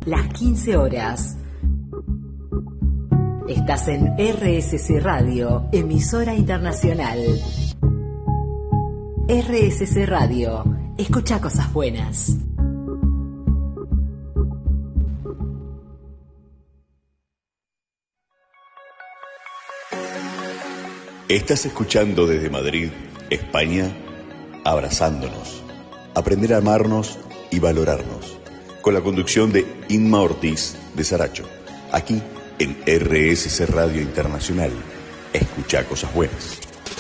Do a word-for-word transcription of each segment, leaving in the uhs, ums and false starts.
las quince horas. Estás en R S C Radio, emisora internacional. R S C Radio, escucha cosas buenas. Estás escuchando desde Madrid, España, Abrazándonos. Aprender a amarnos y valorarnos. Con la conducción de Inma Ortiz de Saracho. Aquí en R S C Radio Internacional. Escucha cosas buenas.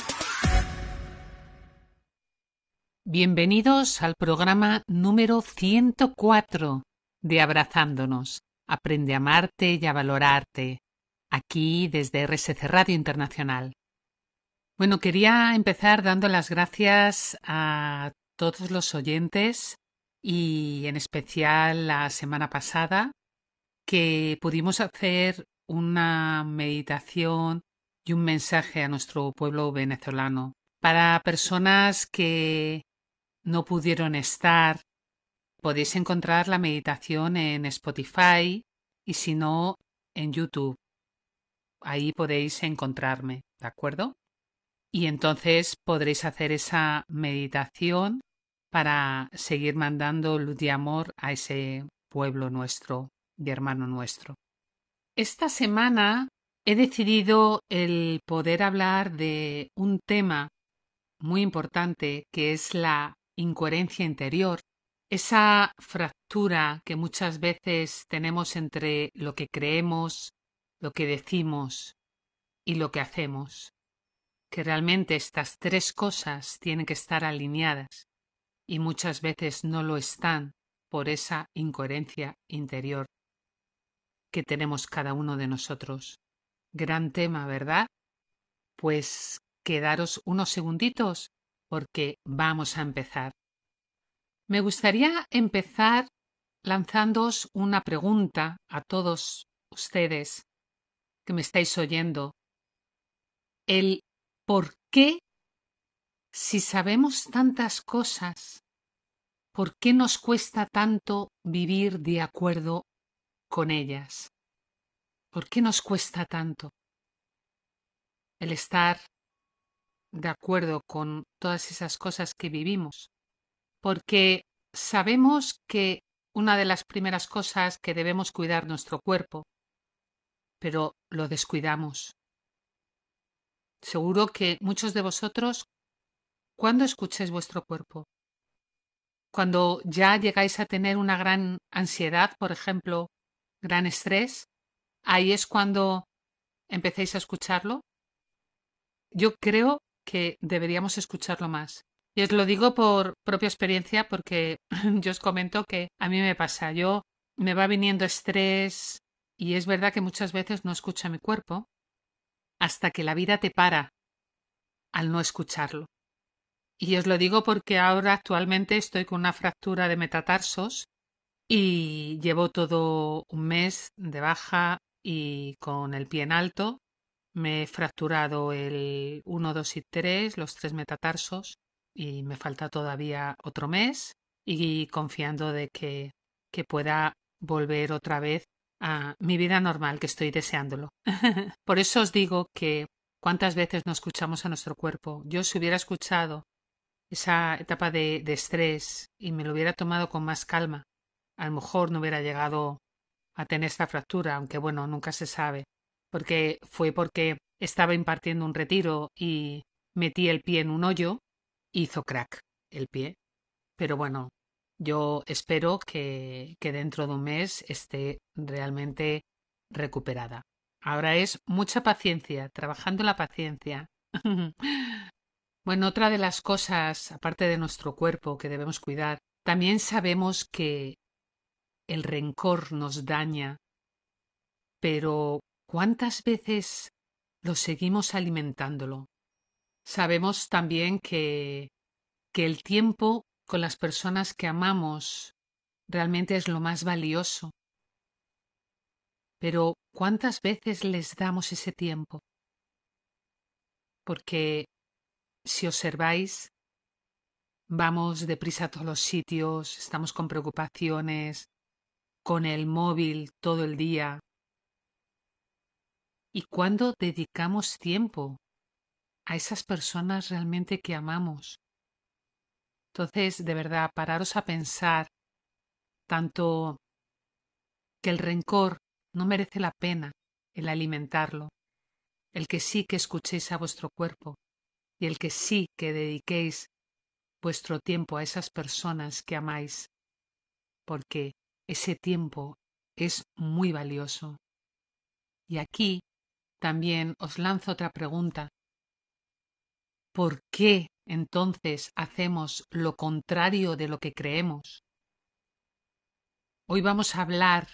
Bienvenidos al programa número ciento cuatro de Abrazándonos. Aprende a amarte y a valorarte. Aquí desde R S C Radio Internacional. Bueno, quería empezar dando las gracias a todos los oyentes y en especial la semana pasada que pudimos hacer una meditación y un mensaje a nuestro pueblo venezolano. Para personas que no pudieron estar, podéis encontrar la meditación en Spotify y si no, en YouTube. Ahí podéis encontrarme, ¿de acuerdo? Y entonces podréis hacer esa meditación para seguir mandando luz y amor a ese pueblo nuestro y hermano nuestro. Esta semana he decidido el poder hablar de un tema muy importante que es la incoherencia interior, esa fractura que muchas veces tenemos entre lo que creemos, lo que decimos y lo que hacemos. Que realmente estas tres cosas tienen que estar alineadas y muchas veces no lo están por esa incoherencia interior que tenemos cada uno de nosotros. Gran tema, ¿verdad? Pues quedaros unos segunditos porque vamos a empezar. Me gustaría empezar lanzándoos una pregunta a todos ustedes que me estáis oyendo. El ¿por qué, si sabemos tantas cosas, por qué nos cuesta tanto vivir de acuerdo con ellas? ¿Por qué nos cuesta tanto el estar de acuerdo con todas esas cosas que vivimos? Porque sabemos que una de las primeras cosas que debemos cuidar nuestro cuerpo, pero lo descuidamos. Seguro que muchos de vosotros, ¿cuándo escucháis vuestro cuerpo? Cuando ya llegáis a tener una gran ansiedad, por ejemplo, gran estrés, ahí es cuando empecéis a escucharlo. Yo creo que deberíamos escucharlo más. Y os lo digo por propia experiencia porque yo os comento que a mí me pasa. Yo me va viniendo estrés y es verdad que muchas veces no escucho a mi cuerpo hasta que la vida te para al no escucharlo. Y os lo digo porque ahora actualmente estoy con una fractura de metatarsos y llevo todo un mes de baja y con el pie en alto. Me he fracturado el uno, dos y tres, los tres metatarsos y me falta todavía otro mes y confiando de que, que pueda volver otra vez a mi vida normal, que estoy deseándolo. Por eso os digo que cuántas veces no escuchamos a nuestro cuerpo. Yo si hubiera escuchado esa etapa de, de estrés y me lo hubiera tomado con más calma, a lo mejor no hubiera llegado a tener esta fractura, aunque bueno, nunca se sabe, porque fue porque estaba impartiendo un retiro y metí el pie en un hoyo, hizo crack el pie. Pero bueno, yo espero que, que dentro de un mes esté realmente recuperada. Ahora es mucha paciencia, trabajando la paciencia. Bueno, otra de las cosas, aparte de nuestro cuerpo, que debemos cuidar, también sabemos que el rencor nos daña, pero ¿cuántas veces lo seguimos alimentándolo? Sabemos también que, que el tiempo con las personas que amamos realmente es lo más valioso. Pero ¿cuántas veces les damos ese tiempo? Porque si observáis, vamos deprisa a todos los sitios, estamos con preocupaciones, con el móvil todo el día? ¿Y cuándo dedicamos tiempo a esas personas realmente que amamos? Entonces, de verdad, pararos a pensar tanto que el rencor no merece la pena el alimentarlo, el que sí que escuchéis a vuestro cuerpo y el que sí que dediquéis vuestro tiempo a esas personas que amáis, porque ese tiempo es muy valioso. Y aquí también os lanzo otra pregunta. ¿Por qué entonces hacemos lo contrario de lo que creemos? Hoy vamos a hablar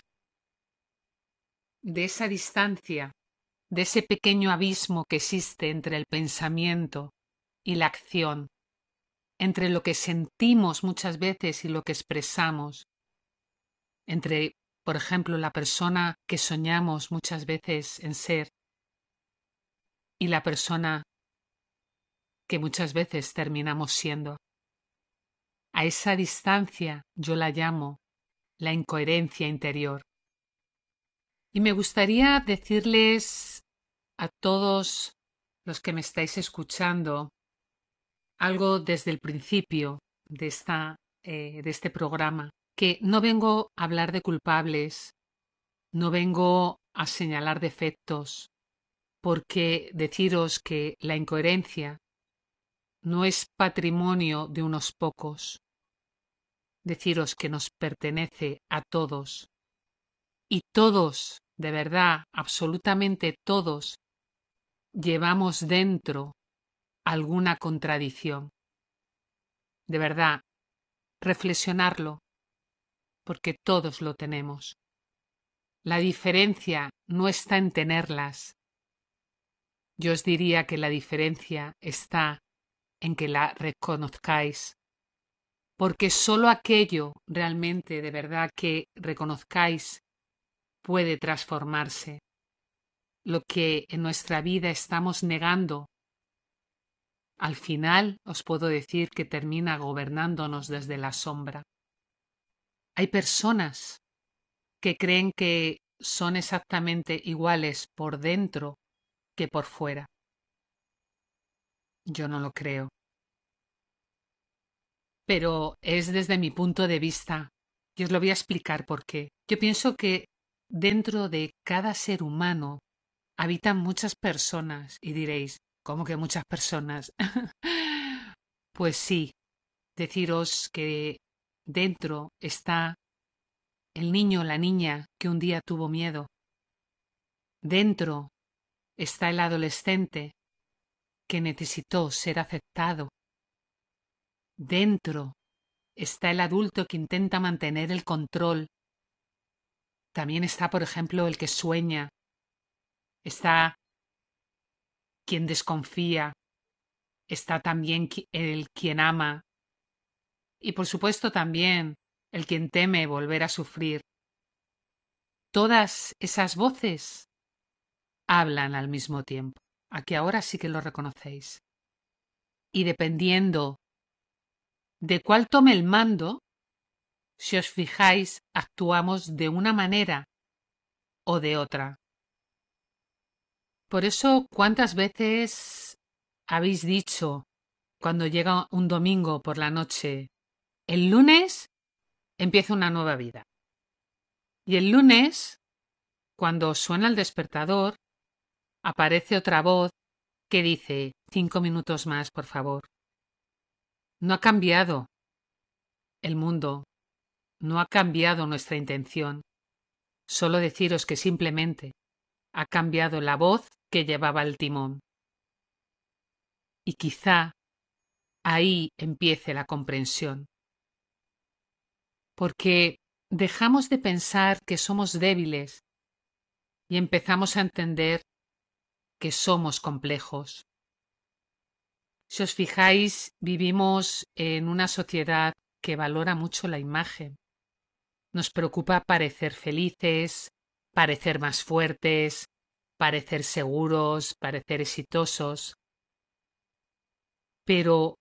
de esa distancia, de ese pequeño abismo que existe entre el pensamiento y la acción, entre lo que sentimos muchas veces y lo que expresamos, entre, por ejemplo, la persona que soñamos muchas veces en ser y la persona que muchas veces terminamos siendo. A esa distancia yo la llamo la incoherencia interior. Y me gustaría decirles a todos los que me estáis escuchando algo desde el principio de, esta, eh, de este programa, que no vengo a hablar de culpables, no vengo a señalar defectos, porque deciros que la incoherencia no es patrimonio de unos pocos, deciros que nos pertenece a todos. Y todos, de verdad, absolutamente todos, llevamos dentro alguna contradicción. De verdad, reflexionarlo, porque todos lo tenemos. La diferencia no está en tenerlas. Yo os diría que la diferencia está en que la reconozcáis, porque sólo aquello realmente de verdad que reconozcáis puede transformarse. Lo que en nuestra vida estamos negando, al final os puedo decir que termina gobernándonos desde la sombra. Hay personas que creen que son exactamente iguales por dentro que por fuera. Yo no lo creo. Pero es desde mi punto de vista. Y os lo voy a explicar por qué. Yo pienso que dentro de cada ser humano habitan muchas personas y diréis, ¿cómo que muchas personas? Pues sí, deciros que dentro está el niño o la niña que un día tuvo miedo. Dentro está el adolescente que necesitó ser aceptado. Dentro está el adulto que intenta mantener el control. También está, por ejemplo, el que sueña. Está quien desconfía. Está también el quien ama. Y por supuesto también el quien teme volver a sufrir. Todas esas voces hablan al mismo tiempo. Aquí ahora sí que lo reconocéis. Y dependiendo de cuál tome el mando, si os fijáis, actuamos de una manera o de otra. Por eso, ¿cuántas veces habéis dicho cuando llega un domingo por la noche, el lunes empieza una nueva vida? Y el lunes, cuando suena el despertador, aparece otra voz que dice, cinco minutos más, por favor. No ha cambiado el mundo, no ha cambiado nuestra intención. Solo deciros que simplemente ha cambiado la voz que llevaba el timón. Y quizá ahí empiece la comprensión. Porque dejamos de pensar que somos débiles y empezamos a entender que somos complejos. Si os fijáis, vivimos en una sociedad que valora mucho la imagen. Nos preocupa parecer felices, parecer más fuertes, parecer seguros, parecer exitosos. Pero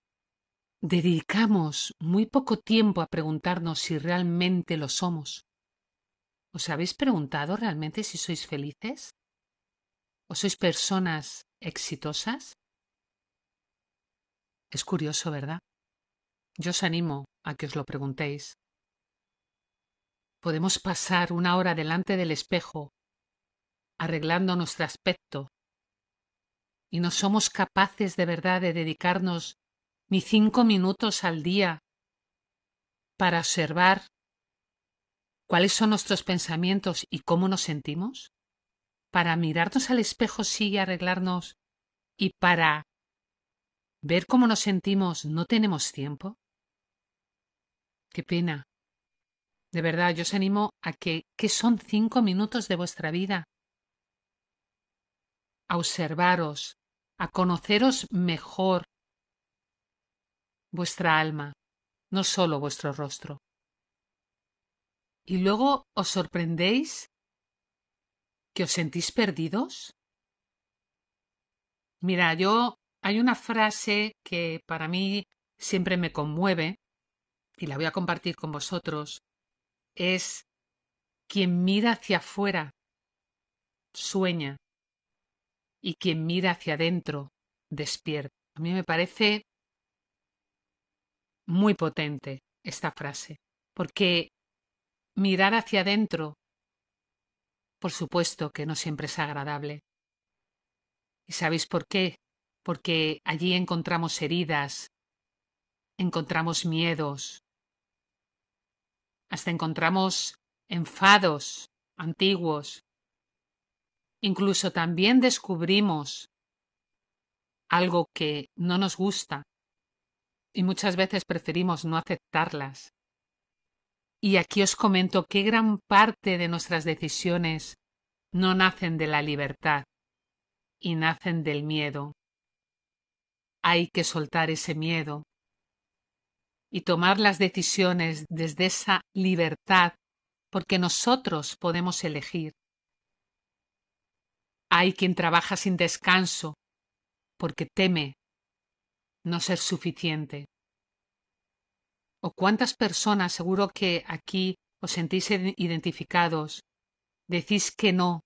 dedicamos muy poco tiempo a preguntarnos si realmente lo somos. ¿Os habéis preguntado realmente si sois felices? ¿O sois personas exitosas? Es curioso, ¿verdad? Yo os animo a que os lo preguntéis. Podemos pasar una hora delante del espejo, arreglando nuestro aspecto, y no somos capaces de verdad de dedicarnos ni cinco minutos al día para observar cuáles son nuestros pensamientos y cómo nos sentimos, para mirarnos al espejo sí y arreglarnos, y para ver cómo nos sentimos no tenemos tiempo. Qué pena. De verdad, yo os animo a que, que son cinco minutos de vuestra vida, a observaros, a conoceros mejor vuestra alma, no solo vuestro rostro. Y luego os sorprendéis que os sentís perdidos. Mira, yo hay una frase que para mí siempre me conmueve y la voy a compartir con vosotros. Es: quien mira hacia afuera sueña y quien mira hacia adentro despierta. A mí me parece muy potente esta frase, porque mirar hacia adentro, por supuesto que no siempre es agradable. ¿Y sabéis por qué? Porque allí encontramos heridas, encontramos miedos, hasta encontramos enfados antiguos. Incluso también descubrimos algo que no nos gusta y muchas veces preferimos no aceptarlas. Y aquí os comento que gran parte de nuestras decisiones no nacen de la libertad y nacen del miedo. Hay que soltar ese miedo y tomar las decisiones desde esa libertad, porque nosotros podemos elegir. Hay quien trabaja sin descanso porque teme no ser suficiente. ¿O cuántas personas, seguro que aquí os sentís identificados, decís que no?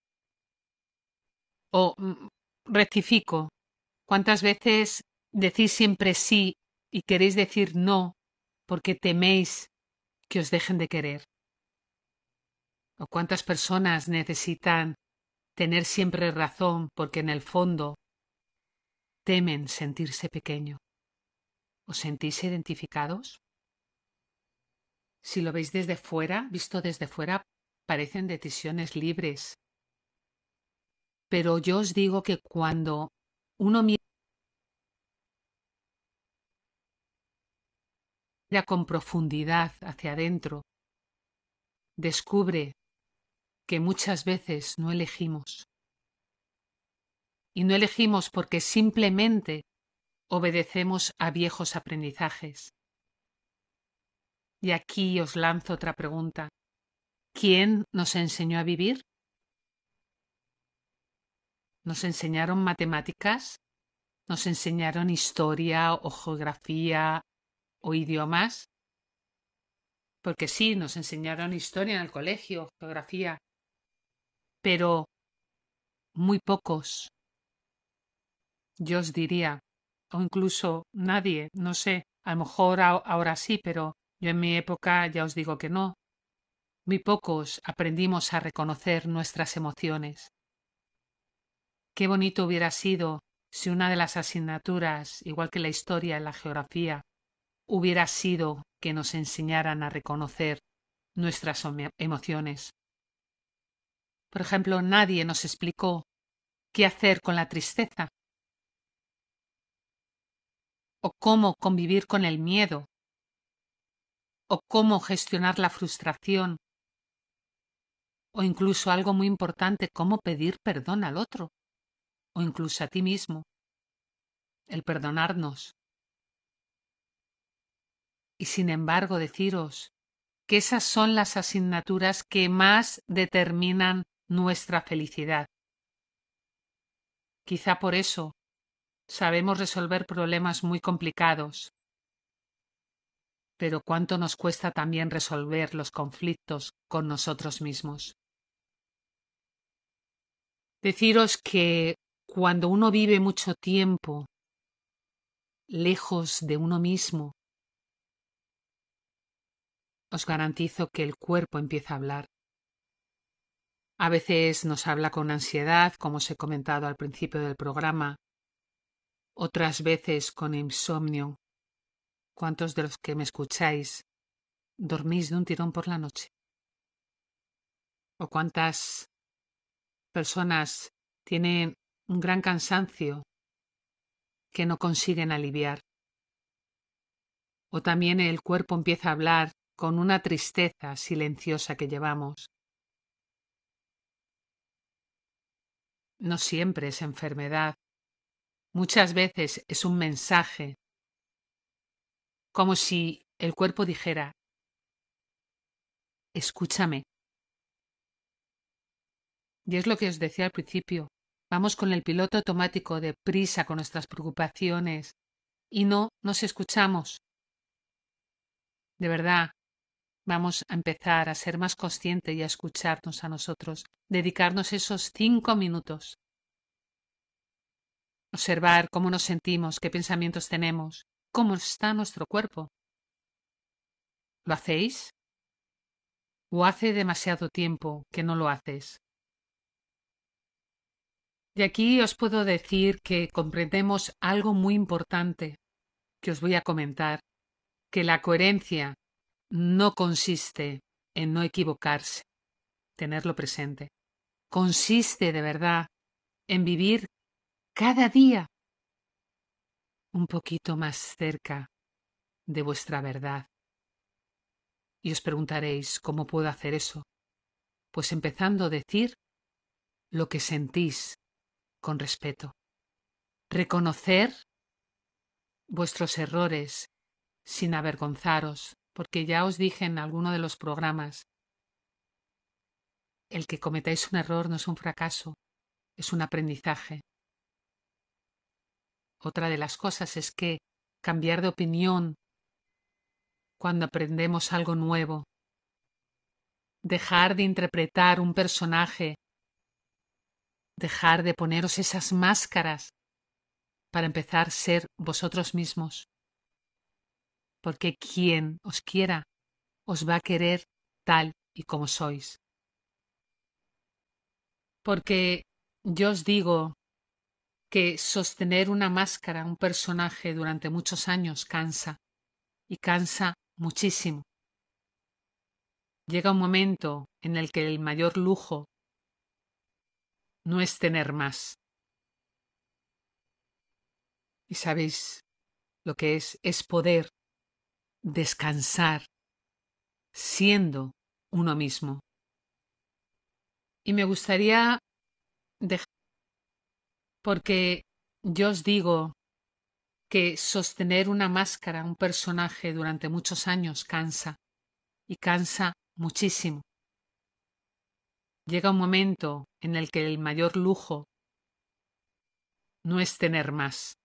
O mm, rectifico, ¿cuántas veces decís siempre sí y queréis decir no porque teméis que os dejen de querer? ¿O cuántas personas necesitan tener siempre razón porque en el fondo temen sentirse pequeño? ¿Os sentís identificados? Si lo veis desde fuera, visto desde fuera, parecen decisiones libres. Pero yo os digo que cuando uno mira con profundidad hacia adentro, descubre que muchas veces no elegimos. Y no elegimos porque simplemente obedecemos a viejos aprendizajes. Y aquí os lanzo otra pregunta. ¿Quién nos enseñó a vivir? ¿Nos enseñaron matemáticas? ¿Nos enseñaron historia o geografía o idiomas? Porque sí, nos enseñaron historia en el colegio, geografía, pero muy pocos. Yo os diría, o incluso nadie, no sé, a lo mejor ahora sí, pero yo en mi época ya os digo que no. Muy pocos aprendimos a reconocer nuestras emociones. Qué bonito hubiera sido si una de las asignaturas, igual que la historia y la geografía, hubiera sido que nos enseñaran a reconocer nuestras emociones. Por ejemplo, nadie nos explicó qué hacer con la tristeza o cómo convivir con el miedo o cómo gestionar la frustración o incluso algo muy importante, cómo pedir perdón al otro o incluso a ti mismo, el perdonarnos. Y sin embargo deciros que esas son las asignaturas que más determinan nuestra felicidad. Quizá por eso sabemos resolver problemas muy complicados, pero cuánto nos cuesta también resolver los conflictos con nosotros mismos. Deciros que cuando uno vive mucho tiempo lejos de uno mismo, os garantizo que el cuerpo empieza a hablar. A veces nos habla con ansiedad, como os he comentado al principio del programa, otras veces con insomnio. ¿Cuántos de los que me escucháis dormís de un tirón por la noche? ¿O cuántas personas tienen un gran cansancio que no consiguen aliviar? O también el cuerpo empieza a hablar con una tristeza silenciosa que llevamos. No siempre es enfermedad. Muchas veces es un mensaje, como si el cuerpo dijera: escúchame. Y es lo que os decía al principio. Vamos con el piloto automático de prisa con nuestras preocupaciones y no nos escuchamos. De verdad, vamos a empezar a ser más conscientes y a escucharnos a nosotros, dedicarnos esos cinco minutos. Observar cómo nos sentimos, qué pensamientos tenemos, cómo está nuestro cuerpo. ¿Lo hacéis? ¿O hace demasiado tiempo que no lo haces? Y aquí os puedo decir que comprendemos algo muy importante que os voy a comentar, que la coherencia no consiste en no equivocarse, tenerlo presente. Consiste de verdad en vivir cada día un poquito más cerca de vuestra verdad. Y os preguntaréis, ¿cómo puedo hacer eso? Pues empezando a decir lo que sentís con respeto. Reconocer vuestros errores sin avergonzaros, porque ya os dije en alguno de los programas, el que cometáis un error no es un fracaso, es un aprendizaje. Otra de las cosas es que cambiar de opinión cuando aprendemos algo nuevo, dejar de interpretar un personaje, dejar de poneros esas máscaras para empezar a ser vosotros mismos. Porque quien os quiera os va a querer tal y como sois. Porque yo os digo que sostener una máscara, un personaje durante muchos años cansa, y cansa muchísimo. Llega un momento en el que el mayor lujo no es tener más. Y sabéis lo que es, es poder descansar siendo uno mismo. Y me gustaría dejar, porque yo os digo que sostener una máscara, un personaje durante muchos años cansa, y cansa muchísimo. Llega un momento en el que el mayor lujo no es tener más.